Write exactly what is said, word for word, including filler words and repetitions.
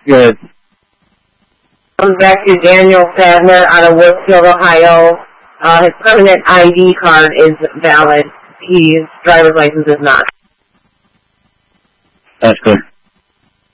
Good. Comes back to Daniel Sadler out of Woodfield, Ohio. Uh, his permanent I D card is valid. His driver's license is not. That's good.